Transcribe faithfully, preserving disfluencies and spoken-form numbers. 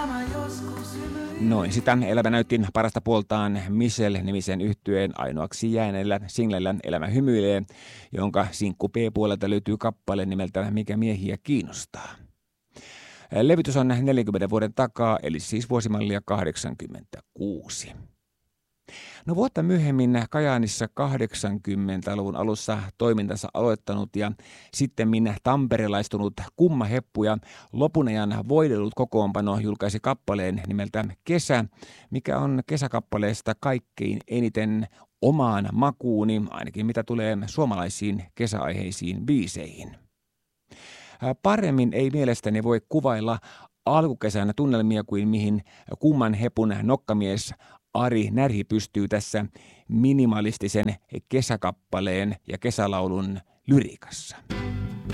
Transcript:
Noin sitä elämä näytti parasta puoltaan Michelle-nimisen yhtyeen ainoaksi jääneellä singlellä Elämä hymyilee, jonka sinkku B-puolelta löytyy kappale nimeltä Mikä miehiä kiinnostaa. Levytys on neljänkymmenen vuoden takaa, eli siis vuosimallia kahdeksankymmentäkuusi. No vuotta myöhemmin Kajaanissa kahdeksankymmentäluvun alussa toimintansa aloittanut ja sittemmin tamperelaistunut Kumma Heppu ja lopun ajan voidellut kokoonpano julkaisi kappaleen nimeltä Kesä, mikä on kesäkappaleesta kaikkein eniten omaan makuuni, ainakin mitä tulee suomalaisiin kesäaiheisiin biiseihin. Paremmin ei mielestäni voi kuvailla alkukesän tunnelmia kuin mihin Kumman Hepun nokkamies Ari Närhi pystyy tässä minimalistisen kesäkappaleen ja kesälaulun lyriikassa.